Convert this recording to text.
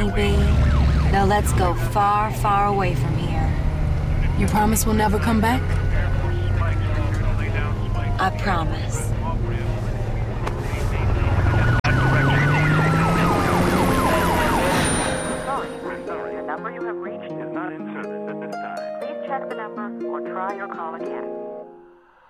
honeybee. Now let's go far, far away from here. You promise we'll never come back? I promise. Sorry, the number you have reached is not in service at this time. Please check the number or try your call again.